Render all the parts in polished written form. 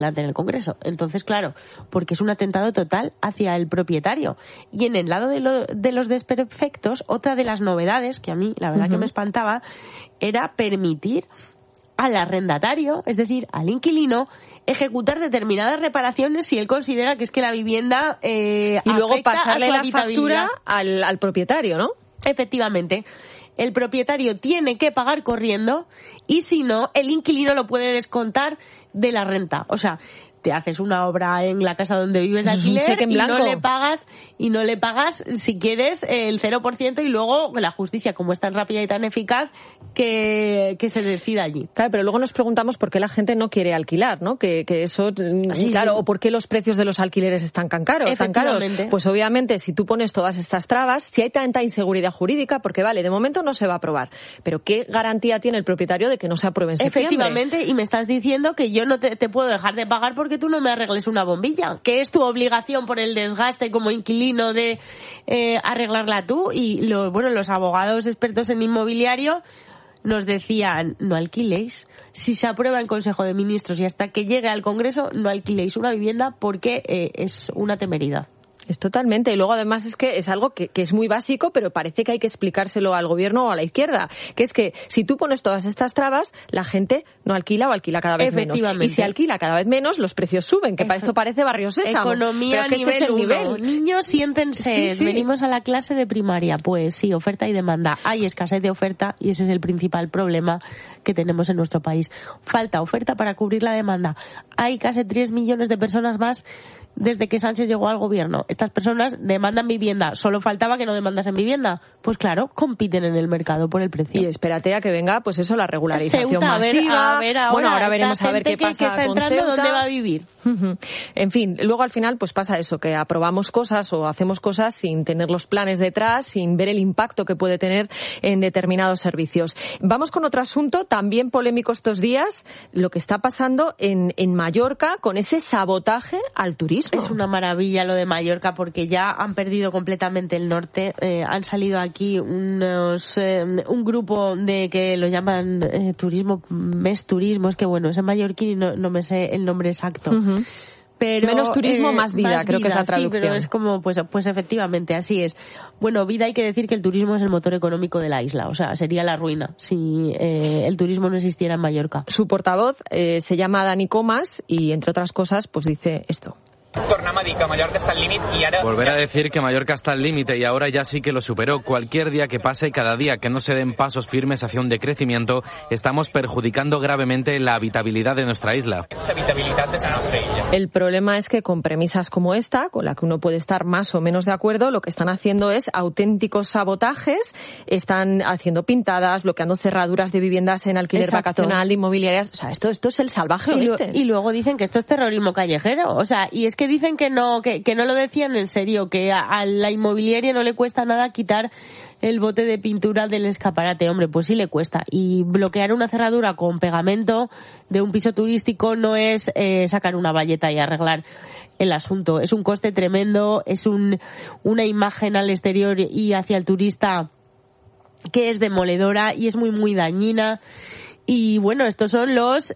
en el Congreso. Entonces, claro, porque es un atentado total hacia el propietario. Y en el lado de los desperfectos, otra de las novedades, que a mí la verdad que me espantaba, era permitir al arrendatario, es decir, al inquilino, ejecutar determinadas reparaciones si él considera que es que la vivienda y luego pasarle la factura al propietario, ¿no? Efectivamente. El propietario tiene que pagar corriendo y si no, el inquilino lo puede descontar de la renta. O sea, te haces una obra en la casa donde vives de alquiler y no le pagas si quieres el 0% y luego la justicia, como es tan rápida y tan eficaz, que se decida allí. Claro, pero luego nos preguntamos por qué la gente no quiere alquilar, ¿no? Que eso, sí, claro, sí. O por qué los precios de los alquileres están tan caros. Pues obviamente, si tú pones todas estas trabas, si hay tanta inseguridad jurídica, porque vale, de momento no se va a aprobar, pero ¿qué garantía tiene el propietario de que no se apruebe en septiembre? Efectivamente, y me estás diciendo que yo no te puedo dejar de pagar porque tú no me arregles una bombilla, que es tu obligación por el desgaste como inquilino de arreglarla tú. Y los abogados expertos en inmobiliario nos decían, no alquiléis, si se aprueba en Consejo de Ministros y hasta que llegue al Congreso, no alquiléis una vivienda porque es una temeridad. Es totalmente. Y luego además es que es algo que es muy básico, pero parece que hay que explicárselo al gobierno o a la izquierda, que es que si tú pones todas estas trabas, la gente no alquila o alquila cada vez menos. Y si alquila cada vez menos, los precios suben, que para esto parece Barrio Sésamo. Economía pero nivel este es el nivel. Niños, siéntense, sí. Venimos a la clase de primaria. Pues sí, oferta y demanda. Hay escasez de oferta y ese es el principal problema que tenemos en nuestro país. Falta oferta para cubrir la demanda. Hay casi 3 millones de personas más desde que Sánchez llegó al gobierno. Estas personas demandan vivienda. Solo faltaba que no demandasen vivienda. Pues claro, compiten en el mercado por el precio. Y espérate a que venga, pues eso, la regularización Ceuta, masiva. A ver ahora, bueno, ahora veremos a ver qué pasa que está con entrando, Ceuta. ¿dónde va a vivir? En fin, luego al final pues pasa eso, que aprobamos cosas o hacemos cosas sin tener los planes detrás, sin ver el impacto que puede tener en determinados servicios. Vamos con otro asunto también polémico estos días, lo que está pasando en Mallorca con ese sabotaje al turismo. Es una maravilla lo de Mallorca porque ya han perdido completamente el norte. Han salido aquí un grupo de que lo llaman turismo, mes turismo, es que bueno, es en mallorquín y no me sé el nombre exacto. Pero, menos turismo, más vida, creo que es la traducción. Sí, pero es como, pues efectivamente, así es. Bueno, vida, hay que decir que el turismo es el motor económico de la isla, o sea, sería la ruina si el turismo no existiera en Mallorca. Su portavoz se llama Dani Comas y, entre otras cosas, pues dice esto. Tornem a dir que Mallorca està al límit y ahora... Volver a decir que Mallorca está al límite y ahora ya sí que lo superó. Cualquier día que pase y cada día que no se den pasos firmes hacia un decrecimiento, estamos perjudicando gravemente la habitabilidad de nuestra isla. El problema es que con premisas como esta, con la que uno puede estar más o menos de acuerdo, lo que están haciendo es auténticos sabotajes, están haciendo pintadas, bloqueando cerraduras de viviendas en alquiler vacacional, inmobiliarias. O sea, esto es el salvaje oeste. Y luego dicen que esto es terrorismo callejero. O sea, y es que dicen que no lo decían en serio, que a la inmobiliaria no le cuesta nada quitar el bote de pintura del escaparate. Hombre, pues sí le cuesta. Y bloquear una cerradura con pegamento de un piso turístico no es sacar una bayeta y arreglar el asunto. Es un coste tremendo, es una imagen al exterior y hacia el turista que es demoledora y es muy, muy dañina. Y bueno, estos son los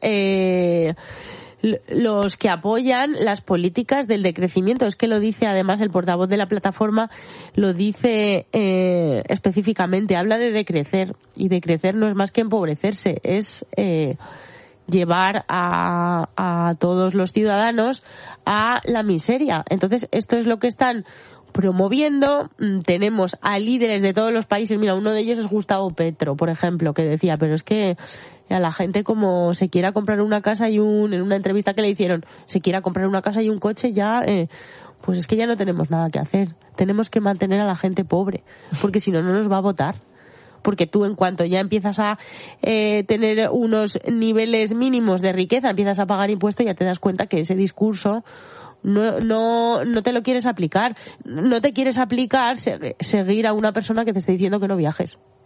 que apoyan las políticas del decrecimiento. Es que lo dice además el portavoz de la plataforma, lo dice específicamente, habla de decrecer, y decrecer no es más que empobrecerse, es llevar a todos los ciudadanos a la miseria. Entonces esto es lo que están promoviendo. Tenemos a líderes de todos los países. Mira, uno de ellos es Gustavo Petro, por ejemplo, que decía, pero es que a la gente, como se quiera comprar una casa en una entrevista que le hicieron, se quiera comprar una casa y un coche, ya pues es que ya no tenemos nada que hacer. Tenemos que mantener a la gente pobre, porque si no, no nos va a votar. Porque tú, en cuanto ya empiezas a tener unos niveles mínimos de riqueza, empiezas a pagar impuestos, ya te das cuenta que ese discurso no te lo quieres aplicar. No te quieres aplicar seguir a una persona que te esté diciendo que no viajes.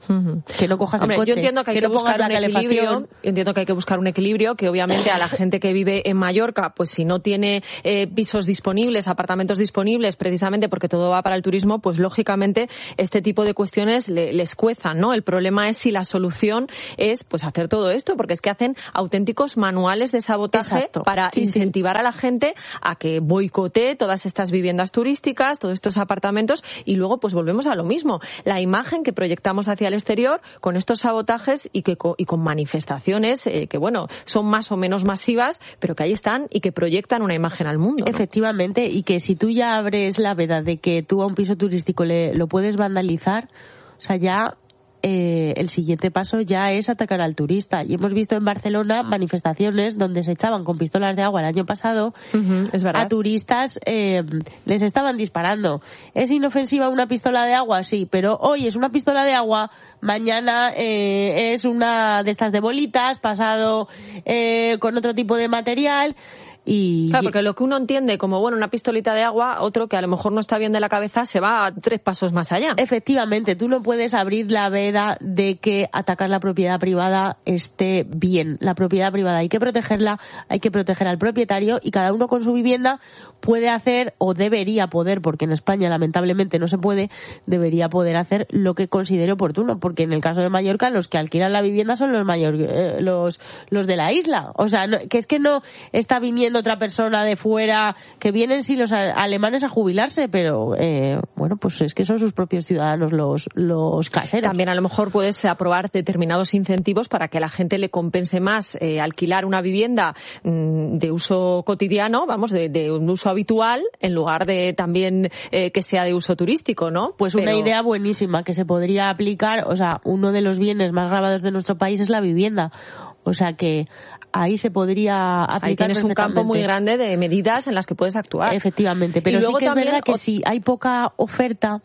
Que no cojas el coche. Yo entiendo que hay que buscar un equilibrio. Entiendo que hay que buscar un equilibrio, que obviamente a la gente que vive en Mallorca, pues si no tiene pisos disponibles, apartamentos disponibles, precisamente porque todo va para el turismo, pues lógicamente este tipo de cuestiones les cuezan, ¿no? El problema es si la solución es pues hacer todo esto, porque es que hacen auténticos manuales de sabotaje para incentivar a la gente a que boicotee todas estas viviendas turísticas, todos estos apartamentos, y luego pues volvemos a lo mismo. La imagen que proyectamos hacia el exterior con estos sabotajes y con manifestaciones que, bueno, son más o menos masivas, pero que ahí están y que proyectan una imagen al mundo, ¿no? Efectivamente, y que si tú ya abres la veda de que tú a un piso turístico lo puedes vandalizar, o sea, ya el siguiente paso ya es atacar al turista. Y hemos visto en Barcelona manifestaciones donde se echaban con pistolas de agua el año pasado es verdad. a turistas, les estaban disparando. ¿Es inofensiva una pistola de agua? Sí, pero hoy es una pistola de agua, mañana es una de estas de bolitas, pasado con otro tipo de material. Claro, porque lo que uno entiende como, bueno, una pistolita de agua, otro que a lo mejor no está bien de la cabeza se va a 3 pasos más allá. Efectivamente, tú no puedes abrir la veda de que atacar la propiedad privada esté bien. La propiedad privada hay que protegerla, hay que proteger al propietario, y cada uno con su vivienda puede hacer, o debería poder, porque en España lamentablemente no se puede, debería poder hacer lo que considere oportuno, porque en el caso de Mallorca los que alquilan la vivienda son los de la isla. O sea, que es que no está viniendo otra persona de fuera, que vienen sí los alemanes a jubilarse, pero bueno, pues es que son sus propios ciudadanos los caseros. También a lo mejor puedes aprobar determinados incentivos para que a la gente le compense más alquilar una vivienda de uso cotidiano, vamos, de un uso habitual, en lugar de también que sea de uso turístico, ¿no? Pues una idea buenísima que se podría aplicar. O sea, uno de los bienes más grabados de nuestro país es la vivienda. O sea que ahí se podría aplicar. Ahí tienes un campo muy grande de medidas en las que puedes actuar. Efectivamente, pero sí que es verdad que si hay poca oferta,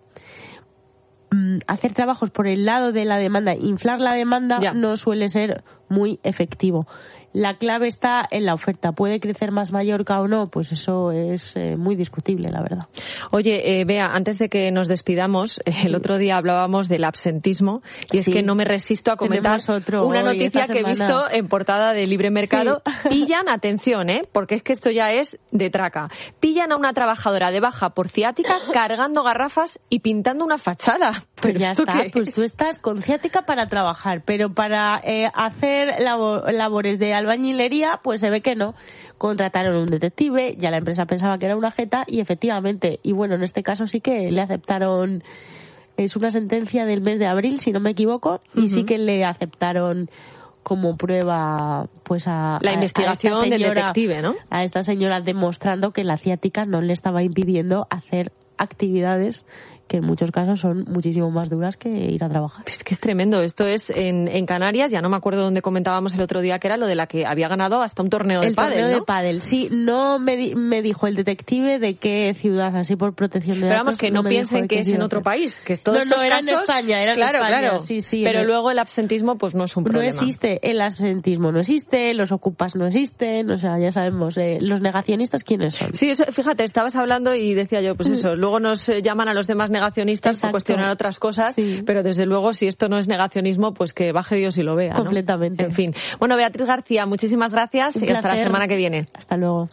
hacer trabajos por el lado de la demanda, inflar la demanda, no suele ser muy efectivo. La clave está en la oferta. ¿Puede crecer más Mallorca o no? Pues eso es muy discutible, la verdad. Oye, Bea, antes de que nos despidamos, el otro día hablábamos del absentismo, y es que no me resisto a comentar una noticia que he visto en portada de Libre Mercado. Sí. Pillan, atención, porque es que esto ya es de traca. Pillan a una trabajadora de baja por ciática cargando garrafas y pintando una fachada. Pues ya está, pues tú estás con ciática para trabajar, pero para hacer labores de albañilería, pues se ve que no. Contrataron un detective, ya la empresa pensaba que era una jeta, y efectivamente, y bueno, en este caso sí que le aceptaron, es una sentencia del mes de abril, si no me equivoco, y sí que le aceptaron como prueba pues la investigación del detective, ¿no? A esta señora, demostrando que la ciática no le estaba impidiendo hacer actividades que en muchos casos son muchísimo más duras que ir a trabajar. Es que es tremendo. Esto es en Canarias, ya no me acuerdo dónde comentábamos el otro día, que era lo de la que había ganado hasta un torneo de pádel, ¿no? El torneo de pádel, sí. No me dijo el detective de qué ciudad, así por protección de datos. Pero vamos, que no piensen que es en otro país, que todos estos era casos... en España, era en España. Claro. Sí, pero luego el absentismo pues no es un problema. No existe, el absentismo no existe, los ocupas no existen, o sea, ya sabemos, los negacionistas, ¿quiénes son? Sí, eso, fíjate, estabas hablando y decía yo, pues eso, luego nos llaman a los demás negacionistas por cuestionar otras cosas, pero desde luego si esto no es negacionismo, pues que baje Dios y lo vea, ¿no? Completamente. En fin. Bueno, Beatriz García, muchísimas gracias y hasta la semana que viene. Hasta luego.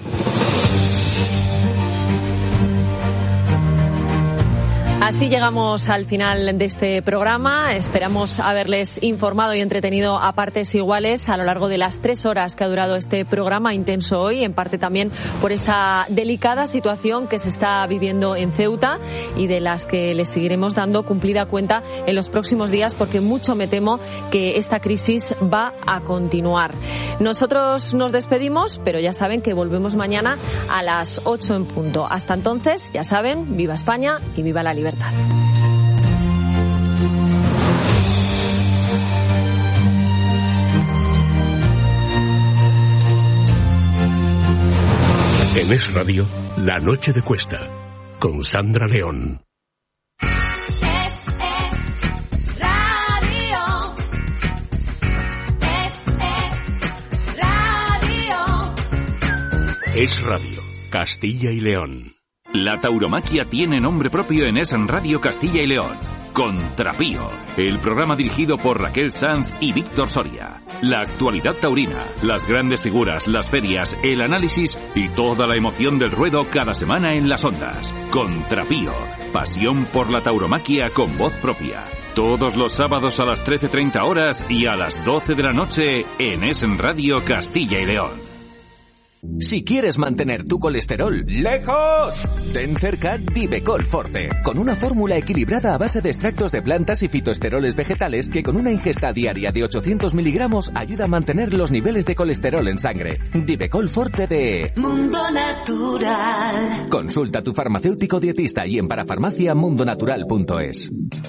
Así llegamos al final de este programa. Esperamos haberles informado y entretenido a partes iguales a lo largo de las 3 horas que ha durado este programa intenso hoy, en parte también por esa delicada situación que se está viviendo en Ceuta y de las que les seguiremos dando cumplida cuenta en los próximos días, porque mucho me temo que esta crisis va a continuar. Nosotros nos despedimos, pero ya saben que volvemos mañana a las 8 en punto. Hasta entonces, ya saben, viva España y viva la libertad. En Es Radio, La Noche de Cuesta, con Sandra León. Es Radio, Castilla y León. La tauromaquia tiene nombre propio en Es Radio Castilla y León. Contrapío, el programa dirigido por Raquel Sanz y Víctor Soria. La actualidad taurina, las grandes figuras, las ferias, el análisis y toda la emoción del ruedo cada semana en las ondas. Contrapío, pasión por la tauromaquia con voz propia. Todos los sábados a las 13:30 horas y a las 12 de la noche en Es Radio Castilla y León. Si quieres mantener tu colesterol lejos, ten cerca Divecol Forte, con una fórmula equilibrada a base de extractos de plantas y fitoesteroles vegetales que con una ingesta diaria de 800 miligramos ayuda a mantener los niveles de colesterol en sangre. Divecol Forte de Mundo Natural. Consulta a tu farmacéutico dietista y en parafarmaciamundonatural.es.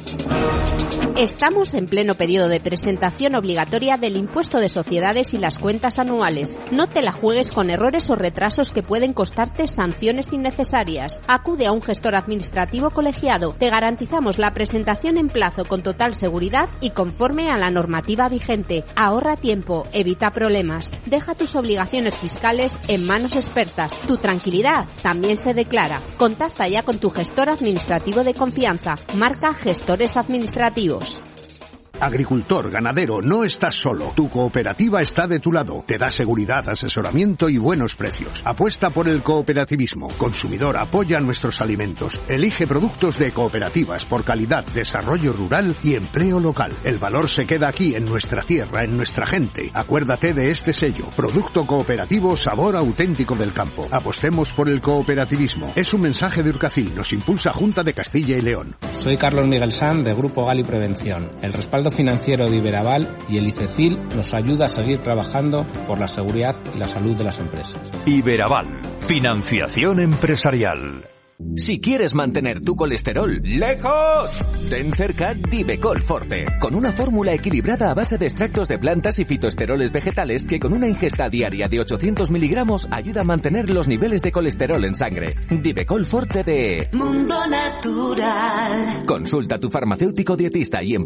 Estamos en pleno periodo de presentación obligatoria del impuesto de sociedades y las cuentas anuales. No te la juegues con errores o retrasos que pueden costarte sanciones innecesarias. Acude a un gestor administrativo colegiado. Te garantizamos la presentación en plazo con total seguridad y conforme a la normativa vigente. Ahorra tiempo, evita problemas. Deja tus obligaciones fiscales en manos expertas. Tu tranquilidad también se declara. Contacta ya con tu gestor administrativo de confianza. Marca Gestores Administrativos. Agricultor, ganadero, no estás solo. Tu cooperativa está de tu lado. Te da seguridad, asesoramiento y buenos precios. Apuesta por el cooperativismo. Consumidor, apoya nuestros alimentos. Elige productos de cooperativas por calidad, desarrollo rural y empleo local. El valor se queda aquí, en nuestra tierra, en nuestra gente. Acuérdate de este sello. Producto cooperativo, sabor auténtico del campo. Apostemos por el cooperativismo. Es un mensaje de Urcacil. Nos impulsa Junta de Castilla y León. Soy Carlos Miguel Sanz, de Grupo Gali Prevención. El respaldo financiero de Iberaval y el ICECIL nos ayuda a seguir trabajando por la seguridad y la salud de las empresas. Iberaval, financiación empresarial. Si quieres mantener tu colesterol lejos, ten cerca Divecol Forte, con una fórmula equilibrada a base de extractos de plantas y fitoesteroles vegetales que con una ingesta diaria de 800 miligramos ayuda a mantener los niveles de colesterol en sangre. Divecol Forte de Mundo Natural. Consulta a tu farmacéutico dietista y en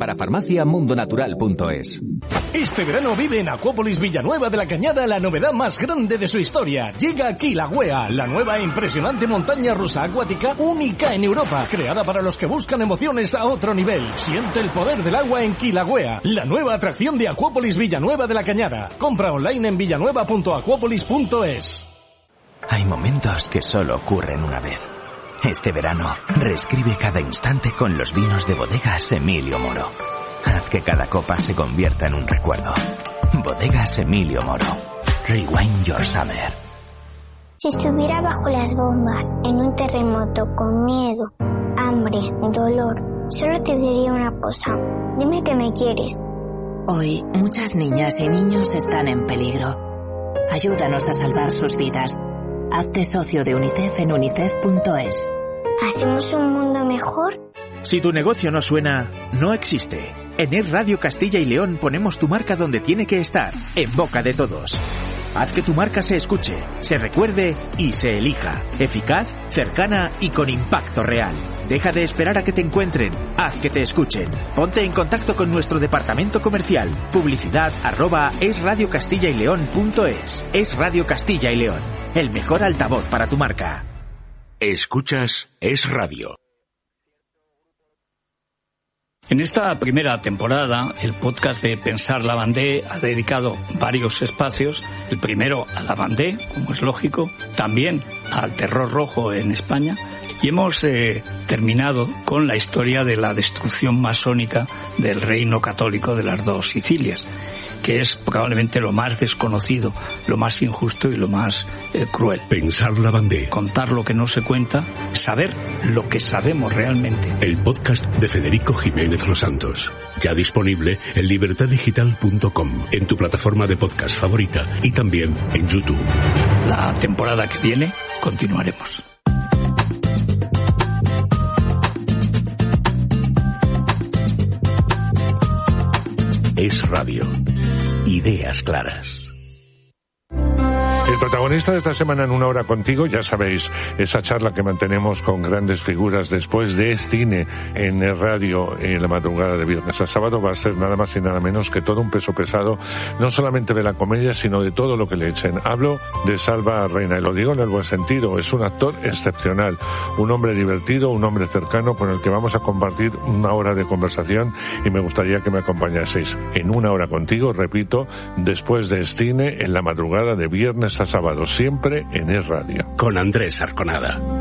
parafarmaciamundonatural.es. Este verano vive en Acuópolis Villanueva de la Cañada la novedad más grande de su historia. Llega Kilauea, la nueva e impresionante montaña rusa acuática única en Europa, creada para los que buscan emociones a otro nivel. Siente el poder del agua en Kilauea, la nueva atracción de Acuópolis Villanueva de la Cañada. Compra online en villanueva.acuópolis.es. Hay momentos que solo ocurren una vez. Este verano, reescribe cada instante con los vinos de Bodegas Emilio Moro. Haz que cada copa se convierta en un recuerdo. Bodegas Emilio Moro. Rewind your summer. Si estuviera bajo las bombas, en un terremoto, con miedo, hambre, dolor, solo te diría una cosa. Dime que me quieres. Hoy, muchas niñas y niños están en peligro. Ayúdanos a salvar sus vidas. Hazte socio de UNICEF en unicef.es. ¿Hacemos un mundo mejor? Si tu negocio no suena, no existe. En Es Radio Castilla y León ponemos tu marca donde tiene que estar, en boca de todos. Haz que tu marca se escuche, se recuerde y se elija. Eficaz, cercana y con impacto real. Deja de esperar a que te encuentren. Haz que te escuchen. Ponte en contacto con nuestro departamento comercial. Publicidad@esradiocastillayleon.es. Es Radio Castilla y León. El mejor altavoz para tu marca. Escuchas Es Radio. En esta primera temporada, el podcast de Pensar la Vendée ha dedicado varios espacios. El primero a la Vendée, como es lógico, también al terror rojo en España. Y hemos terminado con la historia de la destrucción masónica del reino católico de las dos Sicilias, que es probablemente lo más desconocido, lo más injusto y lo más cruel. Pensar la Vendée. Contar lo que no se cuenta, saber lo que sabemos realmente. El podcast de Federico Jiménez Los Santos. Ya disponible en libertaddigital.com, en tu plataforma de podcast favorita y también en YouTube. La temporada que viene continuaremos. Es Radio. Ideas claras. El protagonista de esta semana en Una Hora Contigo, ya sabéis, esa charla que mantenemos con grandes figuras después de cine en el radio en la madrugada de viernes a sábado, va a ser nada más y nada menos que todo un peso pesado, no solamente de la comedia, sino de todo lo que le echen. Hablo de Salva Reina, y lo digo en el buen sentido, es un actor excepcional, un hombre divertido, un hombre cercano con el que vamos a compartir una hora de conversación y me gustaría que me acompañaseis en Una Hora Contigo, repito, después de cine en la madrugada de viernes a sábado, siempre en Es Radio. Con Andrés Arconada.